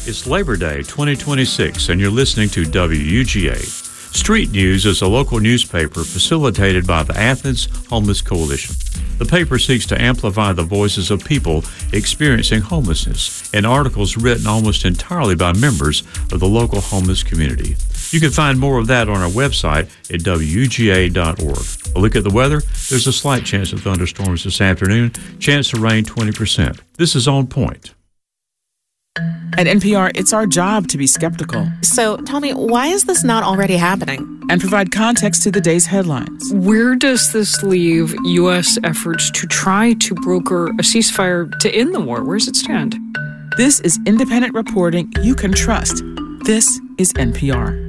It's Labor Day 2026, and you're listening to WUGA. Street News is a local newspaper facilitated by the Athens Homeless Coalition. The paper seeks to amplify the voices of people experiencing homelessness in articles written almost entirely by members of the local homeless community. You can find more of that on our website at WUGA.org. A look at the weather. There's a slight chance of thunderstorms this afternoon. Chance of rain 20%. This is On Point. At NPR, it's our job to be skeptical. So tell me, why is this not already happening? And provide context to the day's headlines. Where does this leave U.S. efforts to try to broker a ceasefire to end the war? Where does it stand? This is independent reporting you can trust. This is NPR.